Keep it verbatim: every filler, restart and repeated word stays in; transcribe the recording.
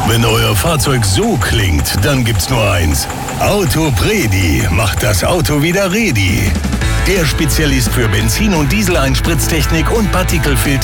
Wenn euer Fahrzeug so klingt, dann gibt's nur eins. Autopredi macht das Auto wieder ready. Der Spezialist für Benzin- und Diesel-Einspritztechnik und Partikelfilter